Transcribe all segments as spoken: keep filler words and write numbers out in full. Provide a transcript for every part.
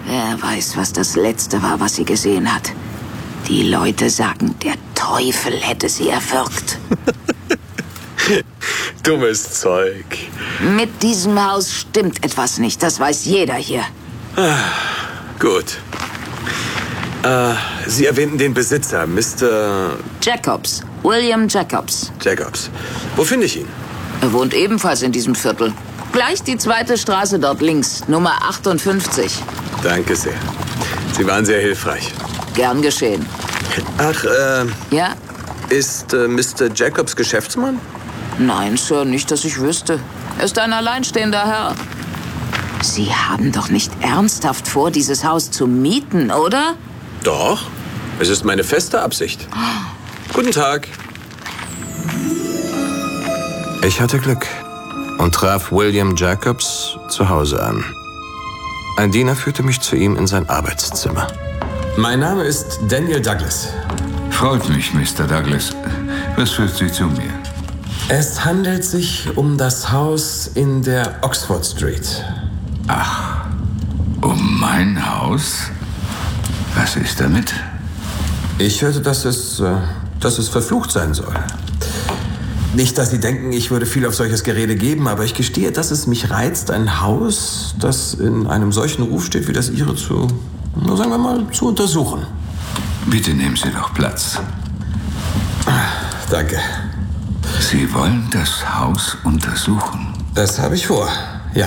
Wer weiß, was das Letzte war, was sie gesehen hat. Die Leute sagen, der Teufel hätte sie erwürgt. Dummes Zeug. Mit diesem Haus stimmt etwas nicht, das weiß jeder hier. Ah, gut. Äh, Sie erwähnten den Besitzer, Mister Jacobs. William Jacobs. Jacobs. Wo finde ich ihn? Er wohnt ebenfalls in diesem Viertel. Gleich die zweite Straße dort links, Nummer achtundfünfzig. Danke sehr. Sie waren sehr hilfreich. Gern geschehen. Ach, äh... Ja? Ist äh, Mister Jacobs Geschäftsmann? Nein, Sir, nicht, dass ich wüsste. Er ist ein alleinstehender Herr. Sie haben doch nicht ernsthaft vor, dieses Haus zu mieten, oder? Doch. Es ist meine feste Absicht. Guten Tag. Ich hatte Glück und traf William Jacobs zu Hause an. Ein Diener führte mich zu ihm in sein Arbeitszimmer. Mein Name ist Daniel Douglas. Freut mich, Mister Douglas. Was führt Sie zu mir? Es handelt sich um das Haus in der Oxford Street. Ach, um mein Haus? Was ist damit? Ich hörte, dass es, äh, dass es verflucht sein soll. Nicht, dass Sie denken, ich würde viel auf solches Gerede geben, aber ich gestehe, dass es mich reizt, ein Haus, das in einem solchen Ruf steht wie das Ihre, zu, na, sagen wir mal, zu untersuchen. Bitte nehmen Sie doch Platz. Danke. Sie wollen das Haus untersuchen? Das habe ich vor, ja.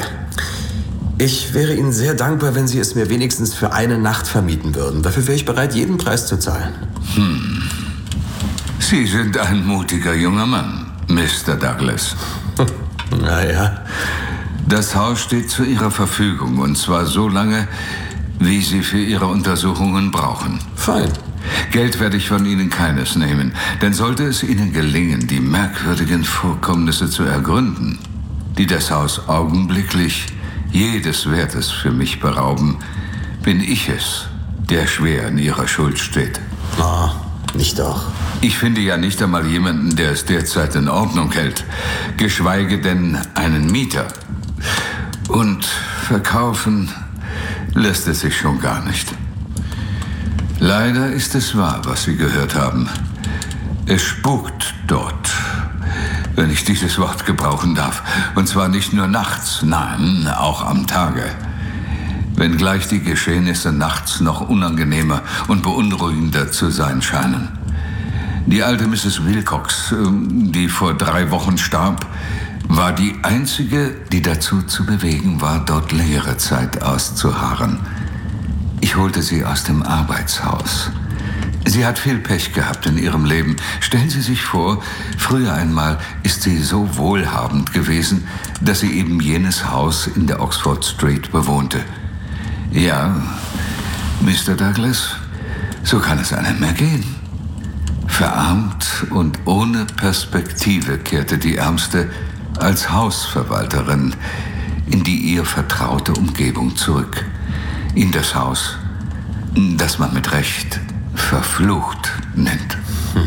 Ich wäre Ihnen sehr dankbar, wenn Sie es mir wenigstens für eine Nacht vermieten würden. Dafür wäre ich bereit, jeden Preis zu zahlen. Hm. Sie sind ein mutiger junger Mann, Mister Douglas. Naja. Das Haus steht zu Ihrer Verfügung, und zwar so lange, wie Sie für Ihre Untersuchungen brauchen. Fein. Geld werde ich von Ihnen keines nehmen, denn sollte es Ihnen gelingen, die merkwürdigen Vorkommnisse zu ergründen, die das Haus augenblicklich jedes Wertes für mich berauben, bin ich es, der schwer in Ihrer Schuld steht. Oh, nicht doch. Ich finde ja nicht einmal jemanden, der es derzeit in Ordnung hält, geschweige denn einen Mieter. Und verkaufen lässt es sich schon gar nicht. Leider ist es wahr, was Sie gehört haben. Es spukt dort, wenn ich dieses Wort gebrauchen darf. Und zwar nicht nur nachts, nein, auch am Tage. Wenngleich die Geschehnisse nachts noch unangenehmer und beunruhigender zu sein scheinen. Die alte Misses Wilcox, die vor drei Wochen starb, war die einzige, die dazu zu bewegen war, dort längere Zeit auszuharren. Ich holte sie aus dem Arbeitshaus. Sie hat viel Pech gehabt in ihrem Leben. Stellen Sie sich vor, früher einmal ist sie so wohlhabend gewesen, dass sie eben jenes Haus in der Oxford Street bewohnte. Ja, Mister Douglas, so kann es einem mehr gehen. Verarmt und ohne Perspektive kehrte die Ärmste als Hausverwalterin in die ihr vertraute Umgebung zurück. In das Haus, das man mit Recht verflucht nennt. Hm.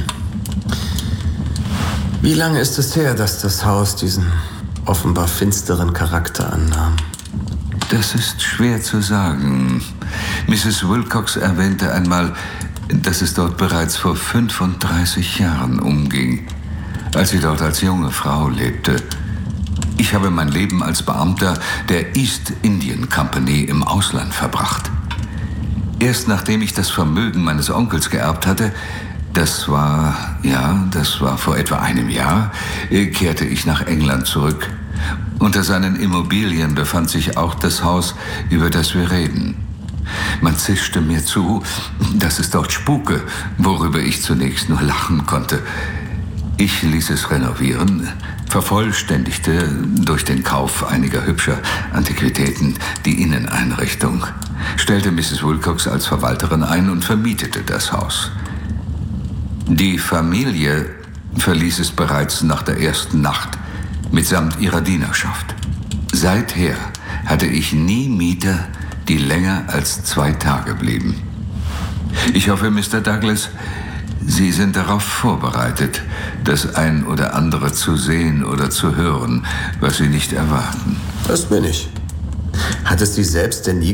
Wie lange ist es her, dass das Haus diesen offenbar finsteren Charakter annahm? Das ist schwer zu sagen. Misses Wilcox erwähnte einmal, dass es dort bereits vor fünfunddreißig Jahren umging, als sie dort als junge Frau lebte. Ich habe mein Leben als Beamter der East Indian Company im Ausland verbracht. Erst nachdem ich das Vermögen meines Onkels geerbt hatte, das war, ja, das war vor etwa einem Jahr, kehrte ich nach England zurück. Unter seinen Immobilien befand sich auch das Haus, über das wir reden. Man zischte mir zu, dass es dort spuke, worüber ich zunächst nur lachen konnte. Ich ließ es renovieren, vervollständigte durch den Kauf einiger hübscher Antiquitäten die Inneneinrichtung, stellte Misses Wilcox als Verwalterin ein und vermietete das Haus. Die Familie verließ es bereits nach der ersten Nacht mitsamt ihrer Dienerschaft. Seither hatte ich nie Mieter, die länger als zwei Tage blieben. Ich hoffe, Mister Douglas, Sie sind darauf vorbereitet, das ein oder andere zu sehen oder zu hören, was Sie nicht erwarten. Das bin ich. Hat es Sie selbst denn nie